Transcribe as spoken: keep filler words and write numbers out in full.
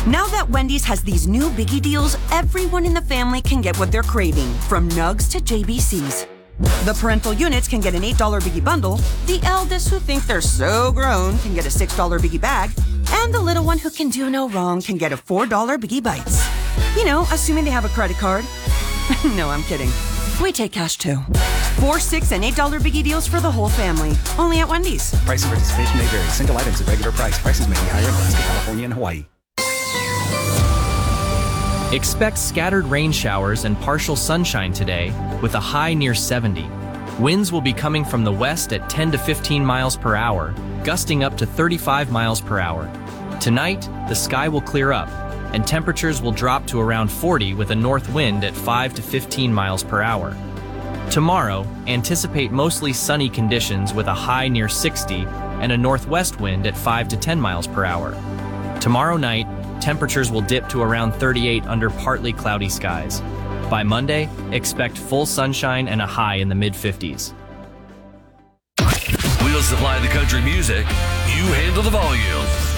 Now that Wendy's has these new biggie deals, everyone in the family can get what they're craving, from nugs to J B Cs. The parental units can get an eight dollar biggie bundle, the eldest who think they're so grown can get a six dollar biggie bag, and the little one who can do no wrong can get a four dollar biggie bites. You know, assuming they have a credit card. No, I'm kidding. We take cash too. Four, six, and eight dollar biggie deals for the whole family. Only at Wendy's. Price and participation may vary. Single items at regular price. Prices may be higher in Alaska, California, and Hawaii. Expect scattered rain showers and partial sunshine today with a high near seventy. Winds will be coming from the west at ten to fifteen miles per hour, gusting up to thirty-five miles per hour. Tonight, the sky will clear up and temperatures will drop to around forty with a north wind at five to fifteen miles per hour. Tomorrow, anticipate mostly sunny conditions with a high near sixty and a northwest wind at five to ten miles per hour. Tomorrow night, temperatures will dip to around thirty-eight under partly cloudy skies. By Monday, expect full sunshine and a high in the mid fifties. We'll supply the country music. You handle the volume.